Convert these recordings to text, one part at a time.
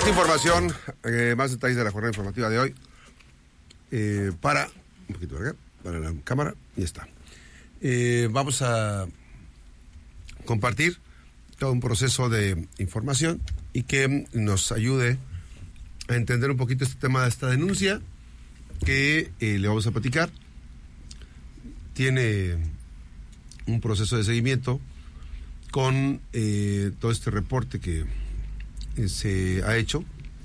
Esta información, más detalles de la jornada informativa de hoy, para un poquito de acá, para la cámara, y está. Vamos a compartir todo un proceso de información y que nos ayude a entender un poquito este tema de esta denuncia que le vamos a platicar. Tiene un proceso de seguimiento con todo este reporte que se ha hecho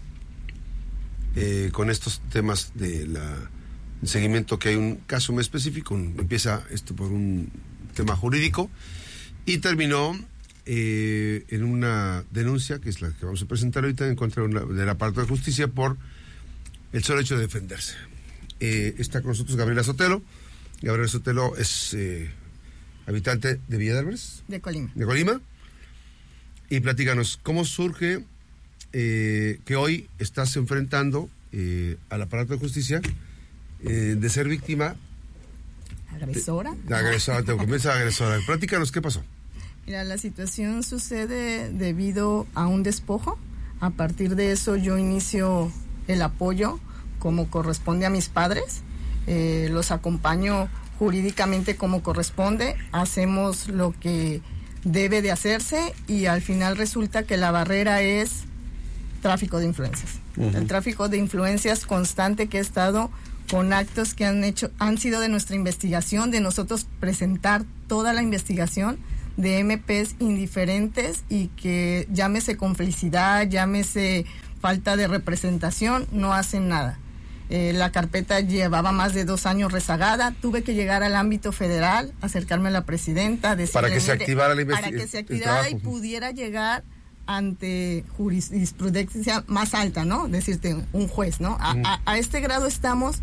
con estos temas de seguimiento, que hay un caso muy específico. Empieza esto por un tema jurídico y terminó en una denuncia que es la que vamos a presentar ahorita en contra del aparato de justicia por el solo hecho de defenderse. Está con nosotros Gabriela Sotelo. Gabriela Sotelo es habitante de Villa de Álvarez. De Colima. De Colima. Y platícanos, ¿cómo surge que hoy estás enfrentando al aparato de justicia de ser víctima? ¿Agresora? De agresora, te comienza agresora. Platícanos, ¿qué pasó? Mira, la situación sucede debido a un despojo. A partir de eso yo inicio el apoyo como corresponde a mis padres. Los acompaño jurídicamente como corresponde. Hacemos lo que debe de hacerse y al final resulta que la barrera es tráfico de influencias. Uh-huh. El tráfico de influencias constante que he estado con actos que han sido de nuestra investigación, de nosotros presentar toda la investigación de MPs indiferentes y que llámese complicidad, llámese falta de representación, no hacen nada. La carpeta llevaba más de 2 años rezagada, tuve que llegar al ámbito federal, acercarme a la presidenta, decirle, para que se activara la investigación, para que se activara y pudiera llegar ante jurisprudencia más alta, ¿no? Decirte, un juez, ¿no? A este grado estamos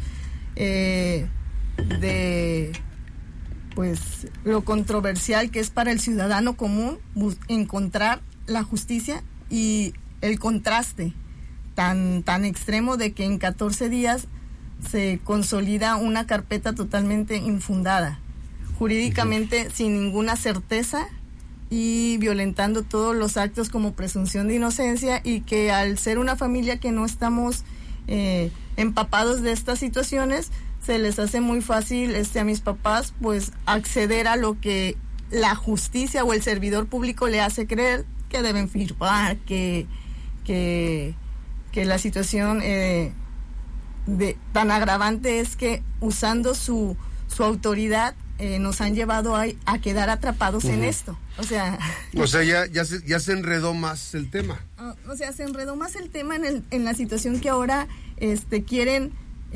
de pues lo controversial que es para el ciudadano común encontrar la justicia y el contraste tan extremo de que en 14 días se consolida una carpeta totalmente infundada, jurídicamente sin ninguna certeza y violentando todos los actos como presunción de inocencia, y que al ser una familia que no estamos empapados de estas situaciones, se les hace muy fácil a mis papás pues acceder a lo que la justicia o el servidor público le hace creer que deben firmar, que la situación tan agravante es que usando su autoridad nos han llevado a quedar atrapados en esto. O sea ya se enredó más el tema. Se enredó más el tema en la situación que ahora quieren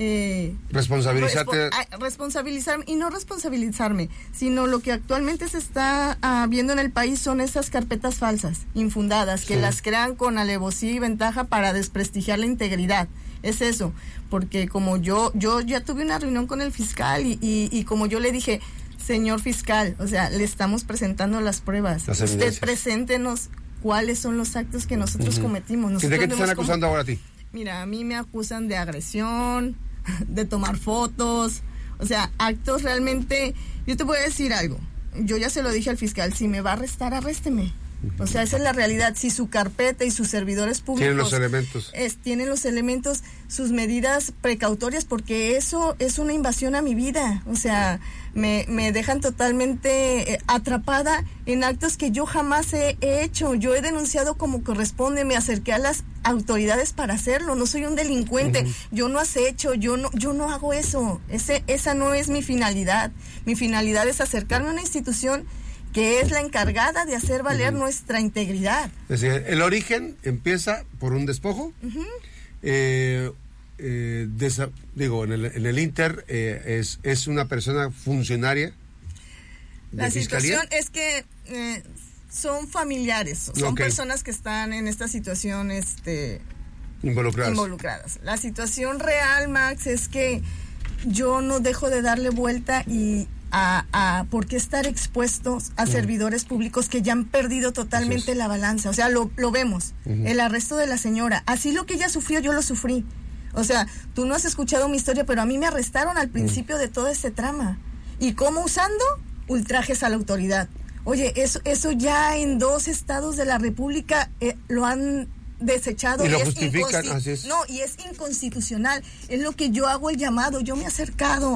responsabilizarme, y no responsabilizarme, sino lo que actualmente se está viendo en el país son esas carpetas falsas, infundadas, que las crean con alevosía y ventaja para desprestigiar la integridad. Es eso, porque como yo ya tuve una reunión con el fiscal y como yo le dije, señor fiscal, le estamos presentando las pruebas, usted preséntenos cuáles son los actos que nosotros cometimos. ¿De qué te están acusando ahora a ti? Mira, a mí me acusan de agresión, de tomar fotos, actos realmente. Yo te voy a decir algo, yo ya se lo dije al fiscal, si me va a arrestar, arrésteme. Esa es la realidad. Si su carpeta y sus servidores públicos tienen los elementos, sus medidas precautorias, porque eso es una invasión a mi vida. Me dejan totalmente atrapada en actos que yo jamás he hecho. Yo he denunciado como corresponde, me acerqué a las autoridades para hacerlo. No soy un delincuente, yo no acecho, yo no hago eso. Esa no es mi finalidad. Mi finalidad es acercarme a una institución que es la encargada de hacer valer nuestra integridad. Es decir, el origen empieza por un despojo. En el Inter es una persona funcionaria de la fiscalía. Situación es que son familiares, son personas que están en esta situación involucradas. La situación real, Max, es que yo no dejo de darle vuelta y por qué estar expuestos a servidores públicos que ya han perdido totalmente la balanza. Lo vemos, el arresto de la señora, así lo que ella sufrió, yo lo sufrí. Tú no has escuchado mi historia, pero a mí me arrestaron al principio de todo este trama. ¿Y cómo? Usando ultrajes a la autoridad. Oye, eso ya en 2 estados de la República lo han desechado y lo es justifican, así es. No, y es inconstitucional. Es lo que yo hago el llamado. Yo me he acercado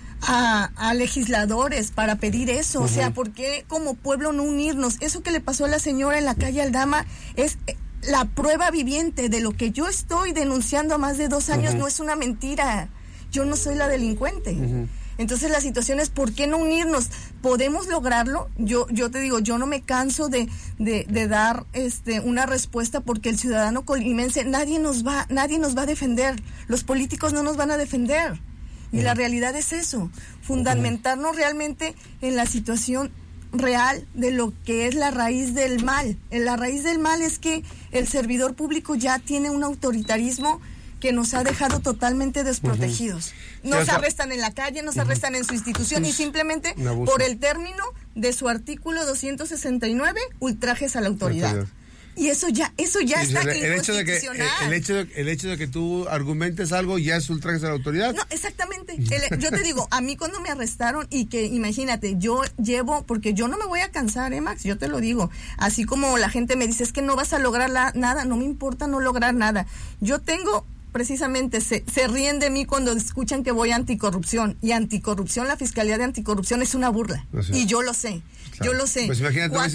a legisladores para pedir eso. O sea, ¿por qué como pueblo no unirnos? Eso que le pasó a la señora en la calle Aldama es la prueba viviente de lo que yo estoy denunciando a más de 2 años. No es una mentira. Yo no soy la delincuente. Entonces la situación es, ¿por qué no unirnos? ¿Podemos lograrlo? Yo te digo, yo no me canso de dar una respuesta, porque el ciudadano colimense, nadie nos va a defender. Los políticos no nos van a defender. Y la realidad es eso, fundamentarnos realmente en la situación real de lo que es la raíz del mal. La raíz del mal es que el servidor público ya tiene un autoritarismo que nos ha dejado totalmente desprotegidos. Nos arrestan en la calle, nos arrestan en su institución, y simplemente por el término de su artículo 269, ultrajes a la autoridad. Y eso ya está inconstitucional. El hecho de que tú argumentes algo ya es ultrajes a la autoridad. No, exactamente. Yo te digo, a mí cuando me arrestaron, y que imagínate, yo llevo, porque yo no me voy a cansar, Max, yo te lo digo. Así como la gente me dice, es que no vas a lograr nada, no me importa no lograr nada. Yo tengo, precisamente, se ríen de mí cuando escuchan que voy a anticorrupción. Y anticorrupción, la Fiscalía de Anticorrupción es una burla. Y yo lo sé. Claro. Yo lo sé. Pues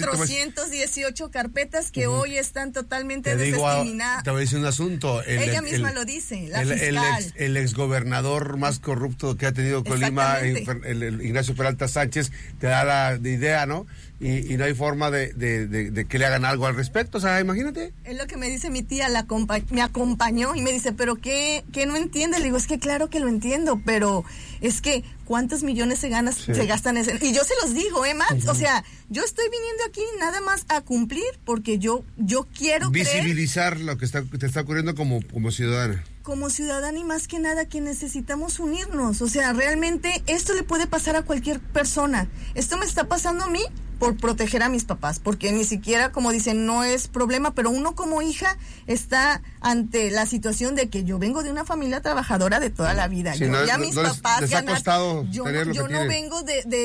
418 carpetas que hoy están totalmente desestimadas. Te voy a decir un asunto. Ella misma lo dice, la fiscal. El exgobernador más corrupto que ha tenido Colima, el Ignacio Peralta Sánchez, te da la idea, ¿no? Y no hay forma de que le hagan algo al respecto. O sea, imagínate. Es lo que me dice mi tía, me acompañó y me dice, ¿pero qué no entiende? Le digo, es que claro que lo entiendo, pero es que ¿cuántos millones se gastan en ese? Y yo se los digo, Max, o sea, yo estoy viniendo aquí nada más a cumplir, porque yo quiero visibilizar lo que te está ocurriendo como ciudadana. Como ciudadana, y más que nada que necesitamos unirnos. O sea, realmente esto le puede pasar a cualquier persona. Esto me está pasando a mí por proteger a mis papás, porque ni siquiera, como dicen, no es problema, pero uno como hija está ante la situación de que yo vengo de una familia trabajadora de toda la vida. Sí, mis papás ganan. Yo no vengo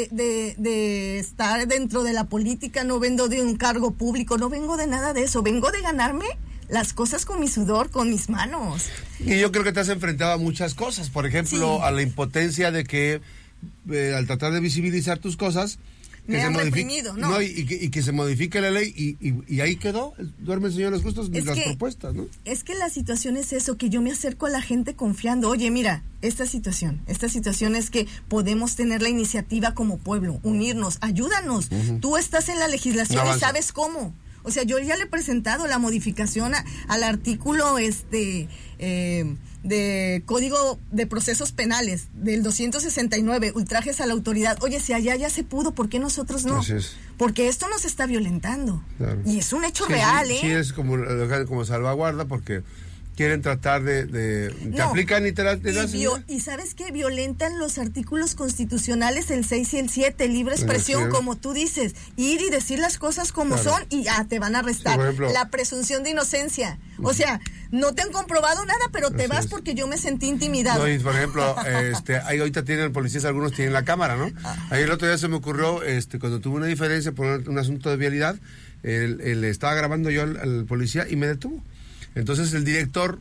de estar dentro de la política, no vengo de un cargo público, no vengo de nada de eso, vengo de ganarme las cosas con mi sudor, con mis manos. Y yo creo que te has enfrentado a muchas cosas, por ejemplo, a la impotencia de que al tratar de visibilizar tus cosas, me han reprimido, ¿no? Y que se modifique la ley y ahí quedó, duerme el Señor los justos, las propuestas, ¿no? Es que la situación es eso, que yo me acerco a la gente confiando, oye, mira, esta situación es que podemos tener la iniciativa como pueblo, unirnos, ayúdanos, tú estás en la legislación y sabes cómo. O sea, yo ya le he presentado la modificación al artículo de Código de Procesos Penales del 269, ultrajes a la autoridad. Oye, si allá ya se pudo, ¿por qué nosotros no? Porque esto nos está violentando. Claro. Y es un hecho real, Sí, es como salvaguarda, porque quieren tratar te aplican y te das. Y ¿sabes qué? Violentan los artículos constitucionales, el 6 y el 7, libre expresión, como tú dices, ir y decir las cosas como son, y te van a arrestar. Sí, ejemplo, la presunción de inocencia. O sea, no te han comprobado nada, pero te vas porque yo me sentí intimidado. No, y por ejemplo, ahí ahorita tienen policías, algunos tienen la cámara, ¿no? Ahí el otro día se me ocurrió, cuando tuve una diferencia por un asunto de vialidad, él estaba grabando yo al policía y me detuvo. Entonces el director,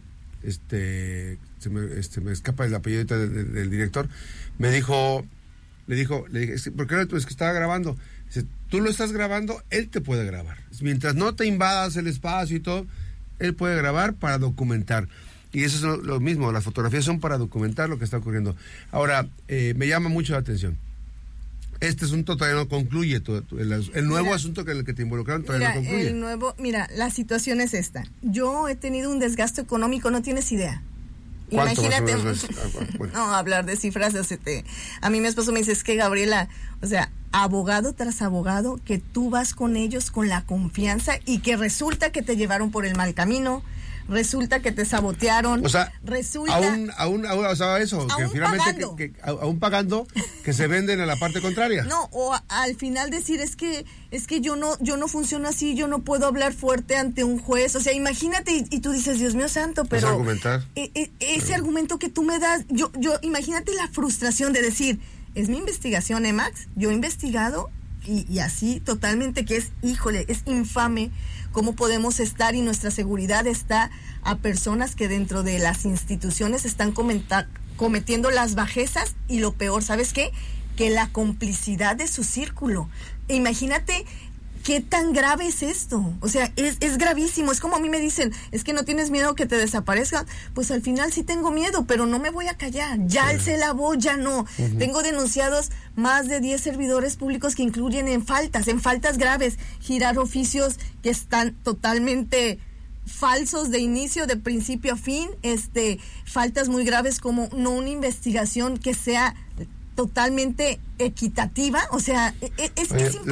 me escapa el apellido del director, le dije, ¿por qué no? Es que estaba grabando. Dice, tú lo estás grabando, él te puede grabar. Mientras no te invadas el espacio y todo, él puede grabar para documentar. Y eso es lo mismo, las fotografías son para documentar lo que está ocurriendo. Ahora, me llama mucho la atención. Este asunto todavía no concluye, el nuevo asunto en el que te involucraron todavía no concluye. La situación es esta. Yo he tenido un desgaste económico, no tienes idea. Imagínate, no, hablar de cifras, a mí mi esposo me dice, es que Gabriela, o sea, abogado tras abogado, que tú vas con ellos con la confianza y que resulta que te llevaron por el mal camino, resulta que te sabotearon, o sea, resulta o sea, eso, que finalmente aún pagando que se venden a la parte contraria. No, o al final decir es que yo no funciono así, yo no puedo hablar fuerte ante un juez. O sea, imagínate y tú dices, Dios mío santo, pero argumentar. Ese argumento que tú me das, yo imagínate la frustración de decir, es mi investigación, Max, yo he investigado y así totalmente, que es, híjole, es infame cómo podemos estar y nuestra seguridad está a personas que dentro de las instituciones están cometiendo las bajezas, y lo peor, ¿sabes qué? Que la complicidad de su círculo. Imagínate qué tan grave es esto. O sea, es gravísimo. Es como a mí me dicen, es que no tienes miedo que te desaparezcan. Pues al final sí tengo miedo, pero no me voy a callar. Ya alcé la voz, ya no. Tengo denunciados más de 10 servidores públicos que incluyen en faltas graves, girar oficios que están totalmente falsos de inicio, de principio a fin, faltas muy graves como no una investigación que sea totalmente equitativa. O sea, es impresionante.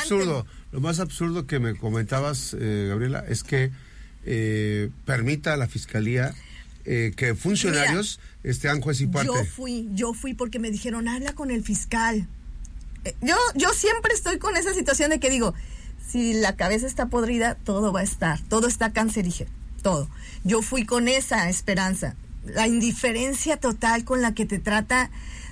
Lo más absurdo que me comentabas, Gabriela, es que permita a la fiscalía que funcionarios sean juez y parte. Yo fui porque me dijeron, habla con el fiscal. Yo siempre estoy con esa situación de que digo, si la cabeza está podrida, todo va a estar, todo está cancerígeno, todo. Yo fui con esa esperanza. La indiferencia total con la que te trata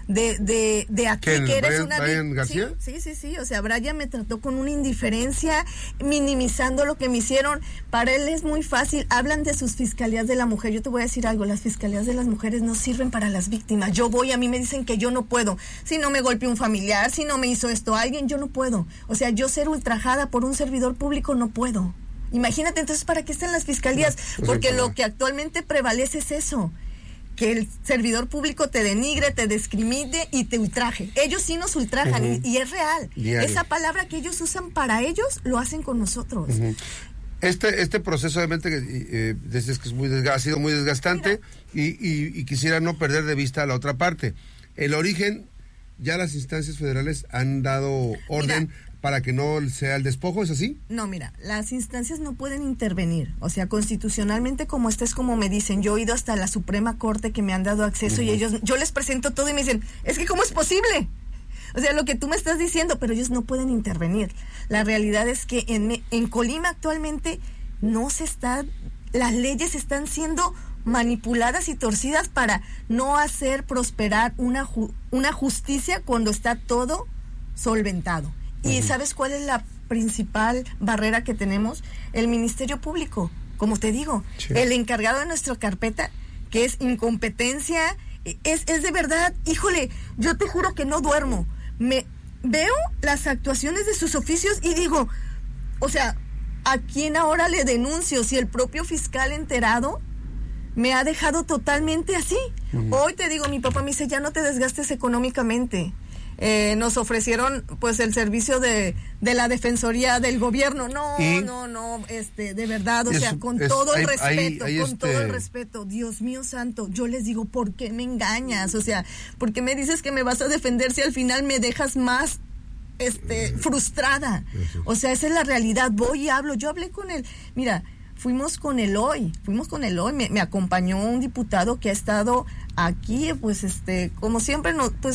de aquí, que eres Brian García. Sí, o sea, Brian me trató con una indiferencia, minimizando lo que me hicieron. Para él es muy fácil. Hablan de sus fiscalías de la mujer. Yo te voy a decir algo, las fiscalías de las mujeres no sirven para las víctimas. A mí me dicen que yo no puedo. Si no me golpeó un familiar, si no me hizo esto alguien, yo no puedo. O sea, yo ser ultrajada por un servidor público no puedo. Imagínate, entonces, ¿para qué están las fiscalías? Porque lo que actualmente prevalece es eso, que el servidor público te denigre, te discrimine y te ultraje. Ellos sí nos ultrajan, y es real. Diario. Esa palabra que ellos usan para ellos, lo hacen con nosotros. Este proceso, obviamente, dices que ha sido muy desgastante, y quisiera no perder de vista la otra parte. El origen, ya las instancias federales han dado orden para que no sea el despojo, ¿es así? No, mira, las instancias no pueden intervenir. O sea, constitucionalmente, como es como me dicen, yo he ido hasta la Suprema Corte, que me han dado acceso, y yo les presento todo y me dicen, es que ¿cómo es posible? O sea, lo que tú me estás diciendo, pero ellos no pueden intervenir. La realidad es que en Colima actualmente las leyes están siendo manipuladas y torcidas para no hacer prosperar una justicia cuando está todo solventado. ¿Y sabes cuál es la principal barrera que tenemos? El Ministerio Público, como te digo, el encargado de nuestra carpeta, que es incompetencia, es de verdad, híjole, yo te juro que no duermo. Me veo las actuaciones de sus oficios y digo, o sea, ¿a quién ahora le denuncio? Si el propio fiscal enterado me ha dejado totalmente así. Hoy te digo, mi papá me dice, ya no te desgastes económicamente. Nos ofrecieron pues el servicio de la Defensoría del Gobierno. No, de verdad, o sea, con todo el respeto, Dios mío santo, yo les digo, ¿por qué me engañas? O sea, ¿por qué me dices que me vas a defender si al final me dejas más frustrada? O sea, esa es la realidad. Voy y hablo, yo hablé con él, mira, fuimos con el hoy, me acompañó un diputado que ha estado aquí, pues como siempre,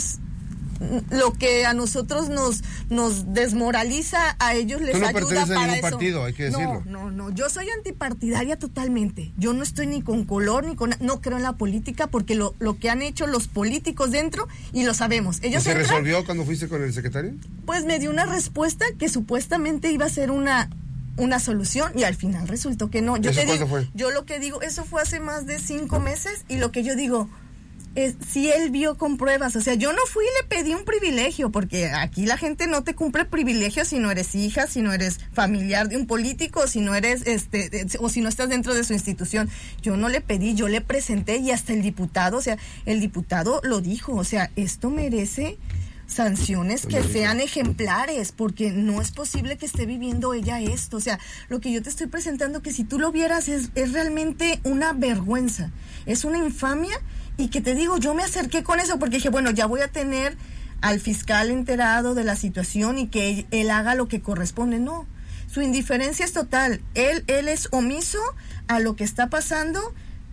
lo que a nosotros nos desmoraliza, a ellos les ayuda para eso. Tú no perteneces a ningún partido, hay que decirlo. No, yo soy antipartidaria totalmente. Yo no estoy ni con color, no creo en la política, porque lo que han hecho los políticos dentro, y lo sabemos. Ellos ¿Se resolvió cuando fuiste con el secretario? Pues me dio una respuesta que supuestamente iba a ser una solución, y al final resultó que no. ¿Cuándo fue? Yo lo que digo, eso fue hace más de 5 meses, y lo que yo digo es, si él vio con pruebas, o sea, yo no fui y le pedí un privilegio, porque aquí la gente no te cumple privilegios si no eres hija, si no eres familiar de un político, si no eres, o si no estás dentro de su institución. Yo no le pedí, yo le presenté, y hasta el diputado, o sea, el diputado lo dijo, o sea, esto merece sanciones que sean ejemplares, porque no es posible que esté viviendo ella esto. O sea, lo que yo te estoy presentando, que si tú lo vieras, es realmente una vergüenza, es una infamia. Y que te digo, yo me acerqué con eso porque dije, bueno, ya voy a tener al fiscal enterado de la situación y que él haga lo que corresponde. No, su indiferencia es total. Él es omiso a lo que está pasando,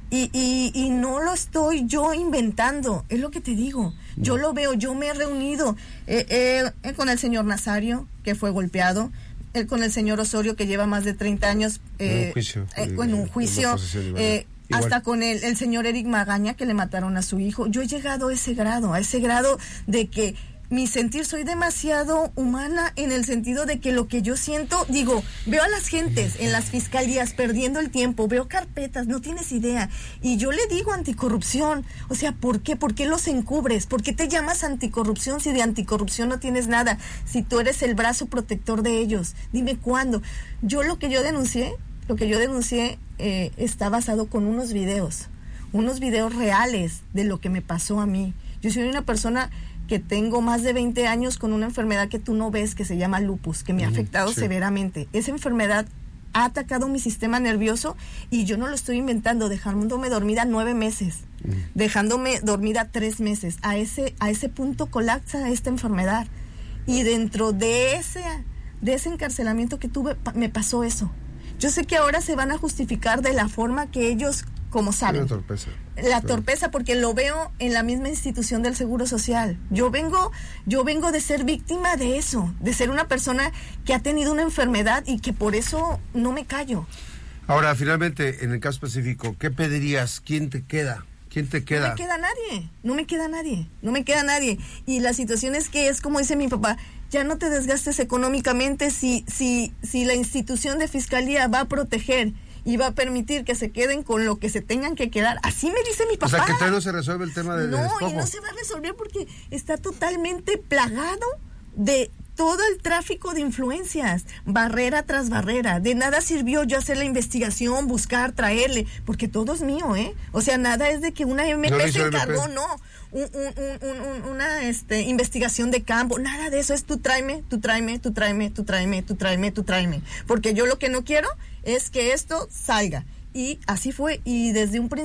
y no lo estoy yo inventando, es lo que te digo. Yo lo veo, yo me he reunido con el señor Nazario, que fue golpeado, con el señor Osorio, que lleva más de 30 años en un juicio, hasta con el señor Eric Magaña, que le mataron a su hijo. Yo he llegado a ese grado de que mi sentir, soy demasiado humana en el sentido de que lo que yo siento, digo, veo a las gentes en las fiscalías perdiendo el tiempo, veo carpetas, no tienes idea, y yo le digo anticorrupción, o sea, ¿por qué? ¿Por qué los encubres? ¿Por qué te llamas anticorrupción si de anticorrupción no tienes nada? Si tú eres el brazo protector de ellos, dime cuándo. Lo que yo denuncié está basado con unos videos reales de lo que me pasó a mí. Yo soy una persona que tengo más de 20 años con una enfermedad que tú no ves, que se llama lupus, que me ha afectado severamente. Esa enfermedad ha atacado mi sistema nervioso y yo no lo estoy inventando, dejándome dormida 9 meses, dejándome dormida 3 meses. A ese punto colapsa esta enfermedad. Y dentro de ese encarcelamiento que tuve, me pasó eso. Yo sé que ahora se van a justificar de la forma que ellos, como saben. La torpeza, porque lo veo en la misma institución del Seguro Social. Yo vengo de ser víctima de eso, de ser una persona que ha tenido una enfermedad y que por eso no me callo. Ahora, finalmente, en el caso específico, ¿qué pedirías? ¿Quién te queda? ¿Quién te queda? No me queda nadie. Y la situación es que es como dice mi papá, ya no te desgastes económicamente si la institución de fiscalía va a proteger y va a permitir que se queden con lo que se tengan que quedar. Así me dice mi papá. O sea, que todavía no se resuelve el tema del despojo. No, y no se va a resolver porque está totalmente plagado de todo el tráfico de influencias, barrera tras barrera. De nada sirvió yo hacer la investigación, buscar, traerle, porque todo es mío, ¿eh? O sea, nada es de que una MP se encargó, no. Una investigación de campo, nada de eso, es tú tráeme. Porque yo lo que no quiero es que esto salga. Y así fue, y desde un principio